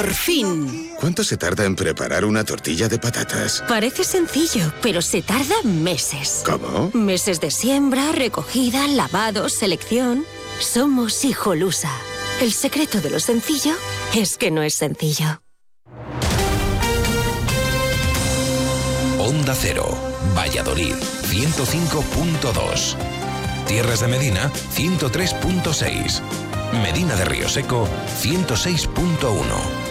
¡Por fin! ¿Cuánto se tarda en preparar una tortilla de patatas? Parece sencillo, pero se tarda meses. ¿Cómo? Meses de siembra, recogida, lavado, selección. Somos Hijolusa. El secreto de lo sencillo es que no es sencillo. Onda Cero, Valladolid, 105.2. Tierras de Medina, 103.6. Medina de Río Seco, 106.1.